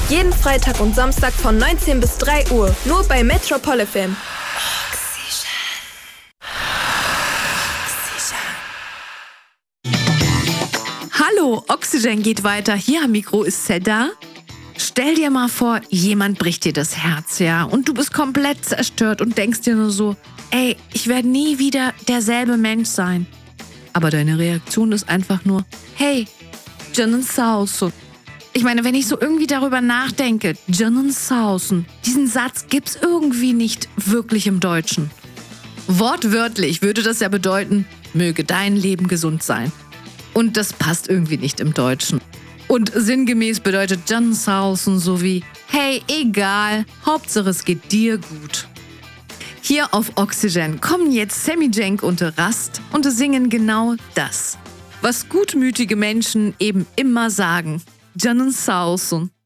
Jeden Freitag und Samstag von 19 bis 3 Uhr. Nur bei Metropol FM. Hallo, Oxygen geht weiter. Hier am Mikro ist Seda. Stell dir mal vor, jemand bricht dir das Herz, ja? Und du bist komplett zerstört und denkst dir nur so, ey, ich werde nie wieder derselbe Mensch sein. Aber deine Reaktion ist einfach nur, hey, Canın sağ olsun. Ich meine, wenn ich so irgendwie darüber nachdenke, Canın sağ olsun, diesen Satz gibt's irgendwie nicht wirklich im Deutschen. Wortwörtlich würde das ja bedeuten, möge dein Leben gesund sein. Und das passt irgendwie nicht im Deutschen. Und sinngemäß bedeutet Canın sağ olsun so wie, hey, egal, Hauptsache es geht dir gut. Hier auf Oxygen kommen jetzt Sammy Cenk und Rast und singen genau das, was gutmütige Menschen eben immer sagen. Canın sağ olsun.